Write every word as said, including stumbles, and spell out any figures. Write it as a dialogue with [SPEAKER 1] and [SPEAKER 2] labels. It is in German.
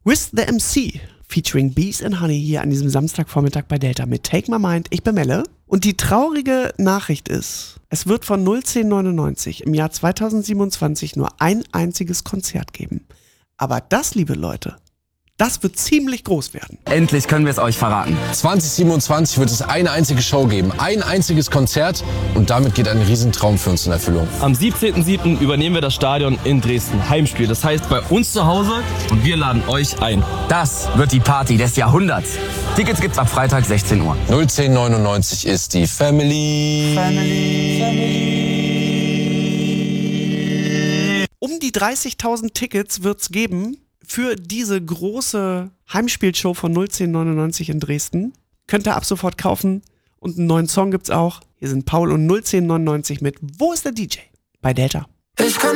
[SPEAKER 1] With the M C featuring Bees and Honey hier an diesem Samstagvormittag bei Delta mit Take My Mind. Ich bin Melle. Und die traurige Nachricht ist, es wird von null zehn neunundneunzig im Jahr zweitausendsiebenundzwanzig nur ein einziges Konzert geben. Aber das, liebe Leute, das wird ziemlich groß werden.
[SPEAKER 2] Endlich können wir es euch verraten.
[SPEAKER 3] zwanzig siebenundzwanzig wird es eine einzige Show geben, ein einziges Konzert und damit geht ein Riesentraum für uns in Erfüllung.
[SPEAKER 4] Am siebzehnten siebten übernehmen wir das Stadion in Dresden. Heimspiel, das heißt bei uns zu Hause und wir laden euch ein.
[SPEAKER 2] Das wird die Party des Jahrhunderts. Tickets gibt's ab Freitag sechzehn Uhr.
[SPEAKER 3] null zehn neunundneunzig ist die Family.
[SPEAKER 2] Family.
[SPEAKER 3] Family.
[SPEAKER 1] Um die dreißigtausend Tickets wird's geben. Für diese große Heimspielshow von null zehn neunundneunzig in Dresden könnt ihr ab sofort kaufen und einen neuen Song gibt's auch. Hier sind Paul und null zehn neunundneunzig mit Wo ist der D J? Bei Delta.
[SPEAKER 5] Ich kann